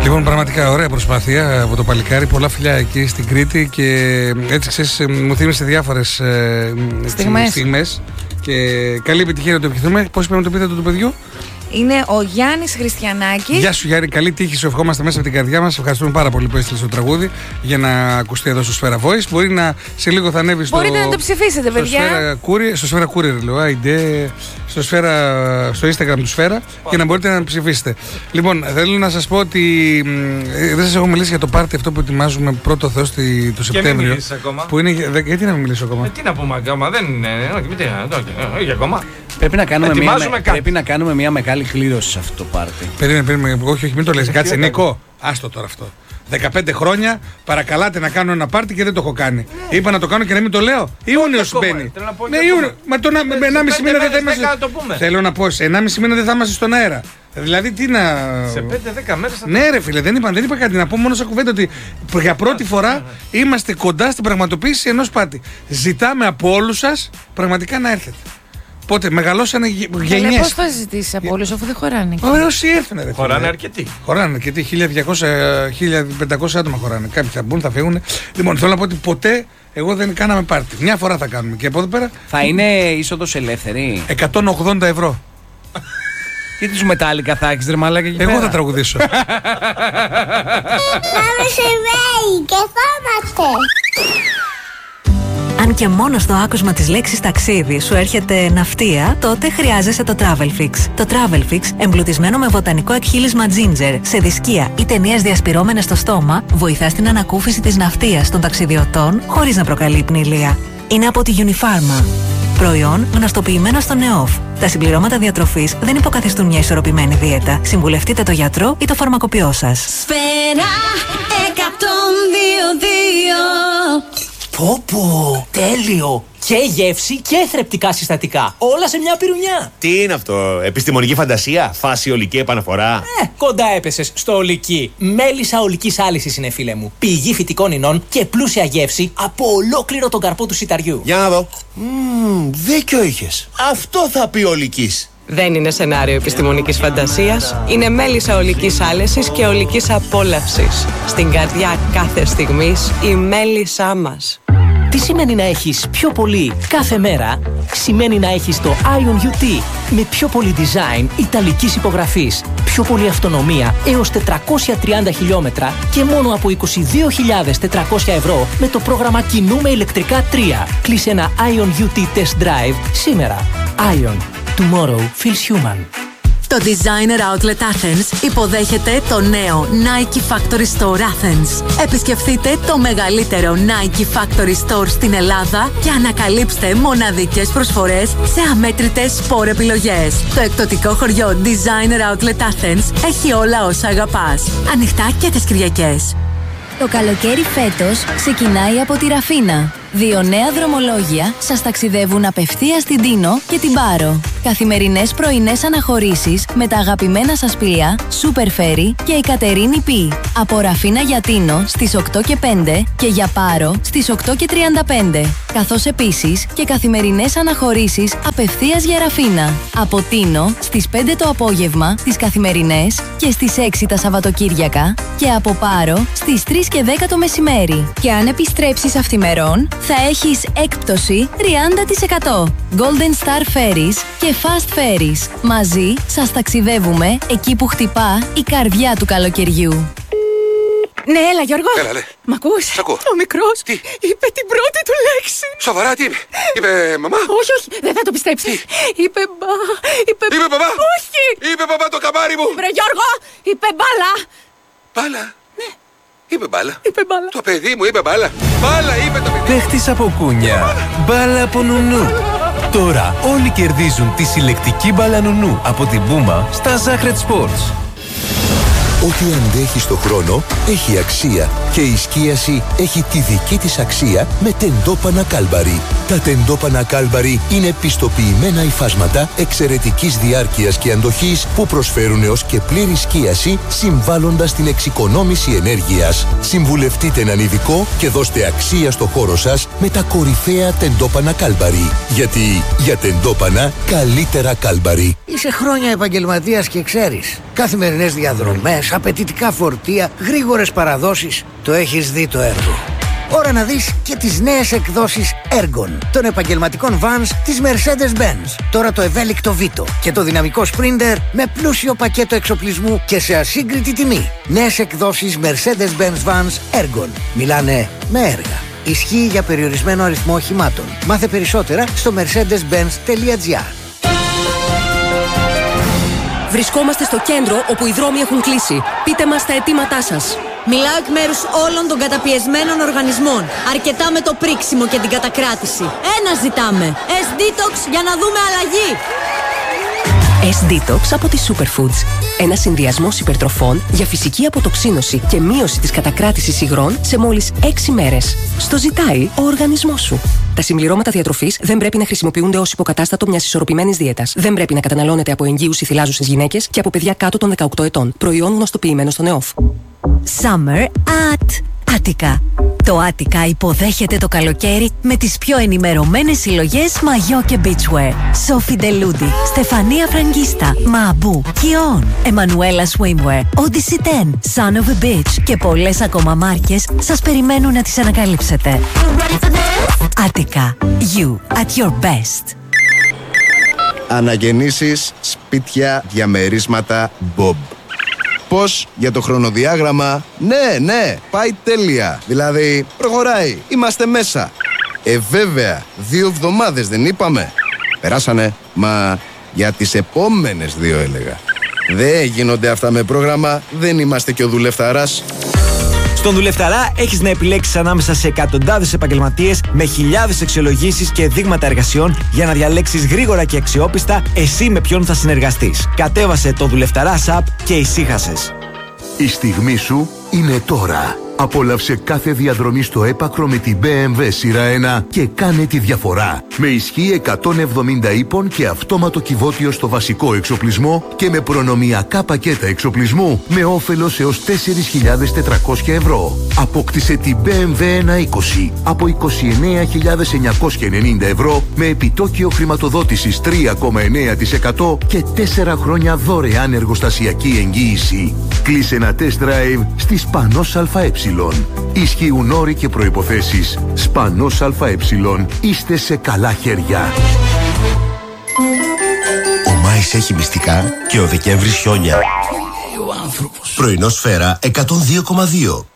Λοιπόν, πραγματικά ωραία προσπάθεια από το παλικάρι. Πολλά φιλιά εκεί στην Κρήτη και έτσι ξέρεις, μου θύμισε διάφορες στιγμές. Και καλή επιτυχία να το ευχηθούμε. Πώς είπαμε το επίθετο του παιδιού? Είναι ο Γιάννης Χριστιανάκης. Γεια σου Γιάννη, καλή τύχη, σου ευχόμαστε μέσα από την καρδιά μας. Ευχαριστούμε πάρα πολύ που έστειλες το τραγούδι για να ακουστεί εδώ στο Σφαίρα Voice. Μπορεί να σε λίγο θα ανέβει στο. Μπορείτε να το ψηφίσετε, παιδιά. Στο Σφαίρα Courier, λέω. Στο Instagram του Σφαίρα και να μπορείτε να ψηφίσετε. Λοιπόν, θέλω να σας πω ότι δεν σας έχω μιλήσει για το πάρτι αυτό που ετοιμάζουμε πρώτο Θεός το Σεπτέμβριο. Που είναι, γιατί να μην μιλήσω ακόμα? Τι να πούμε ακόμα, δεν είναι. Όχι ακόμα. Πρέπει να κάνουμε μια μεγάλη κλήρωση σε αυτό το πάρτι. Περίμενε, όχι, μην το λες. Κάτσε, Νίκο, άστο τώρα αυτό. 15 χρόνια παρακαλάτε να κάνω ένα πάρτι και δεν το έχω κάνει. Είπα να το κάνω και να μην το λέω. Ιούνιος μπαίνει. Ναι, μα το 1,5 μήνα δεν θα είμαστε. Θέλω να πω, σε 1,5 μήνα δεν θα είμαστε στον αέρα. Δηλαδή τι να. Σε 5-10 μέρες θα. Ναι, ρε φίλε, δεν είπα κάτι. Να πω μόνο σαν κουβέντα ότι για πρώτη φορά είμαστε κοντά στην πραγματοποίηση ενός πάρτι. Ζητάμε από όλους σας πραγματικά να έρθετε. Πότε μεγαλώσανε γενιές. Πώς θα ζητήσεις από όλους αφού δεν χωράνε? Όσοι έρθουν, ρε. Χωράνε αρκετοί. Χωράνε αρκετοί. 1.200-1.500 άτομα χωράνε. Κάποιοι θα μπουν, θα φύγουν. Λοιπόν, θέλω να πω ότι ποτέ εγώ δεν κάναμε πάρτι. Μια φορά θα κάνουμε. Και από εδώ πέρα. Θα είναι είσοδος ελεύθερη. 180 ευρώ. Και τους μετάλλικα θα έχεις, ρε μαλάκα, εκεί πέρα. Εγώ θα τραγουδήσω. Πάμε σε βέη και φάμαστε. Αν και μόνο στο άκουσμα της λέξης ταξίδι σου έρχεται ναυτία, τότε χρειάζεσαι το Travelfix. Το Travelfix, εμπλουτισμένο με βοτανικό εκχύλισμα ginger, σε δισκία ή ταινίες διασπυρώμενες στο στόμα, βοηθά στην ανακούφιση της ναυτίας των ταξιδιωτών χωρίς να προκαλεί πνηλία. Είναι από τη Unifarma. Προϊόν γνωστοποιημένο στο ΝΕΟΦ. Τα συμπληρώματα διατροφής δεν υποκαθιστούν μια ισορροπημένη δίαιτα. Συμβουλευτείτε το γιατρό ή το φαρμακοποιό σας. Σφαίρα 102,2. Πω, τέλειο! Και γεύση και θρεπτικά συστατικά. Όλα σε μια πυρουνιά. Τι είναι αυτό, επιστημονική φαντασία, φάση ολική επαναφορά? Κοντά έπεσες στο ολική. Μέλισσα ολικής άλυσης είναι, φίλε μου. Πηγή φυτικών ινών και πλούσια γεύση από ολόκληρο τον καρπό του σιταριού. Για να δω. Δίκιο είχες. Αυτό θα πει ολικής. Δεν είναι σενάριο επιστημονικής φαντασίας. Είναι μέλισσα ολικής άλεσης και ολικής απόλαυσης. Στην καρδιά κάθε στιγμής η μέλισσά μας. Τι σημαίνει να έχεις πιο πολύ κάθε μέρα? Σημαίνει να έχεις το Ion UT με πιο πολύ design ιταλικής υπογραφής, πιο πολύ αυτονομία έως 430 χιλιόμετρα και μόνο από 22.400 ευρώ με το πρόγραμμα Κινούμε ηλεκτρικά 3. Κλείσε ένα Ion UT Test Drive σήμερα. Ion. Tomorrow feels human. Το Designer Outlet Athens υποδέχεται το νέο Nike Factory Store Athens. Επισκεφτείτε το μεγαλύτερο Nike Factory Store στην Ελλάδα και ανακαλύψτε μοναδικές προσφορές σε αμέτρητες σπορ επιλογές. Το εκπτωτικό χωριό Designer Outlet Athens έχει όλα όσα αγαπάς. Ανοιχτά και τις Κυριακές. Το καλοκαίρι φέτος ξεκινάει από τη Ραφίνα. 2 νέα δρομολόγια σας ταξιδεύουν απευθείας στην Τίνο και την Πάρο. Καθημερινές πρωινές αναχωρήσεις με τα αγαπημένα σας πλοία Super Ferry και η Κατερίνη Πι. Από Ραφίνα για Τίνο στις 8 και 5 και για Πάρο στις 8 και 35. Καθώς επίσης και καθημερινές αναχωρήσεις απευθείας για Ραφίνα. Από Τίνο στις 5 το απόγευμα τις καθημερινές και στις 6 τα Σαββατοκύριακα και από Πάρο στις 3 και 10 το μεσημέρι. Και αν επιστρέψεις αυθημερών θα έχεις έκπτωση 30%. Golden Star Ferries και Fast Ferries. Μαζί σας ταξιδεύουμε εκεί που χτυπά η καρδιά του καλοκαιριού. Ναι, έλα Γιώργο. Έλα, ναι. Μ' ακούς? Σ' ακούω. Ο μικρός Τι? είπε την πρώτη του λέξη. Σοβαρά, τι είπε? Είπε μαμά? Όχι, δεν θα το πιστέψεις. Είπε μπαμπά? Όχι. Είπε μπαμπά το καμάρι μου. Βρε Γιώργο, είπε μπάλα. Μπάλα? Ναι. Είπε μπάλα. Είπε μπάλα. Το παιδί μου είπε μπάλα. Μπάλα είπε το παιδί. Παίχτης από κούνια. Μπάλα από νουνού. Τώρα όλοι κερδίζουν τη συλλεκτική μπάλα νουνού από την Puma στα Zacred Sports. Ό,τι αντέχει στο χρόνο έχει αξία και η σκίαση έχει τη δική της αξία με τεντόπανα Κάλμπαρι. Τα τεντόπανα Κάλμπαρι είναι πιστοποιημένα υφάσματα εξαιρετικής διάρκειας και αντοχής που προσφέρουν έως και πλήρη σκίαση συμβάλλοντας στην εξοικονόμηση ενέργειας. Συμβουλευτείτε έναν ειδικό και δώστε αξία στο χώρο σας με τα κορυφαία τεντόπανα Κάλμπαρι. Γιατί για τεντόπανα καλύτερα Κάλμπαρι. Είσαι χρόνια επαγγελματίας και ξέρεις. Καθημερινές διαδρομές, απαιτητικά φορτία, γρήγορες παραδόσεις. Το έχεις δει το έργο. Ώρα να δεις και τις νέες εκδόσεις Ergon των επαγγελματικών vans της Mercedes-Benz. Τώρα το ευέλικτο Vito και το δυναμικό Sprinter με πλούσιο πακέτο εξοπλισμού και σε ασύγκριτη τιμή. Νέες εκδόσεις Mercedes-Benz vans Ergon. Μιλάνε με έργα. Ισχύει για περιορισμένο αριθμό οχημάτων. Μάθε περισσότερα στο mercedes-benz.gr. Βρισκόμαστε στο κέντρο όπου οι δρόμοι έχουν κλείσει. Πείτε μας τα αιτήματά σας. Μιλάω εκ μέρους όλων των καταπιεσμένων οργανισμών. Αρκετά με το πρίξιμο και την κατακράτηση. Ένα ζητάμε. S-Detox για να δούμε αλλαγή. S-Detox από τις Superfoods. Ένα συνδυασμός υπερτροφών για φυσική αποτοξίνωση και μείωση της κατακράτησης υγρών σε μόλις 6 μέρες. Στο ζητάει ο οργανισμός σου. Τα συμπληρώματα διατροφής δεν πρέπει να χρησιμοποιούνται ως υποκατάστατο μιας ισορροπημένης δίαιτας. Δεν πρέπει να καταναλώνεται από εγγύους ή θυλάζουσες γυναίκες και από παιδιά κάτω των 18 ετών. Προϊόν γνωστοποιημένο στον ΕΟΦ. Summer at Attica. Το Attica υποδέχεται το καλοκαίρι με τις πιο ενημερωμένες συλλογές μαγιό και beachwear. Σόφι Ντελούντι, Στεφανία Φραγκίστα, Μαμπού, Κιόν, Εμμανουέλα Swimwear, Odyssey 10, Son of a Beach και πολλές ακόμα μάρκες σας περιμένουν να τις ανακαλύψετε. Attica. You at your best. Αναγεννήσεις, σπίτια, διαμερίσματα, Bob. Πώς για το χρονοδιάγραμμα? Ναι, πάει τέλεια. Δηλαδή, προχωράει, είμαστε μέσα. Βέβαια, 2 εβδομάδες δεν είπαμε? Περάσανε, μα για τις επόμενες 2 έλεγα. Δεν γίνονται αυτά με πρόγραμμα, δεν είμαστε και ο δουλευταράς. Στον Δουλευταρά έχεις να επιλέξεις ανάμεσα σε εκατοντάδες επαγγελματίες με χιλιάδες αξιολογήσεις και δείγματα εργασιών για να διαλέξεις γρήγορα και αξιόπιστα εσύ με ποιον θα συνεργαστείς. Κατέβασε το Δουλευταρά app και ησύχασες. Η στιγμή σου είναι τώρα. Απόλαυσε κάθε διαδρομή στο έπακρο με την BMW σειρά 1 και κάνε τη διαφορά. Με ισχύ 170 ύπων και αυτόματο κυβότιο στο βασικό εξοπλισμό και με προνομιακά πακέτα εξοπλισμού με όφελος έως 4.400 ευρώ. Απόκτησε την BMW 120 από 29.990 ευρώ με επιτόκιο χρηματοδότησης 3,9% και 4 χρόνια δωρεάν εργοστασιακή εγγύηση. Κλείσε ένα test drive στη Σπανός ΑΕ. Ισχύουν όροι και προϋποθέσεις. Σπανός ΑΕ. Είστε σε καλά χέρια. Ο Μάης έχει μυστικά και ο Δεκέμβρης χιόνια. Πρωινό Σφαίρα 102,2.